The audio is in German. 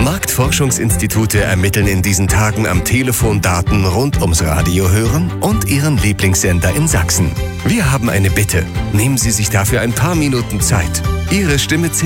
Marktforschungsinstitute ermitteln in diesen Tagen am Telefon Daten rund ums Radio hören und Ihren Lieblingssender in Sachsen. Wir haben eine Bitte. Nehmen Sie sich dafür ein paar Minuten Zeit. Ihre Stimme zählt.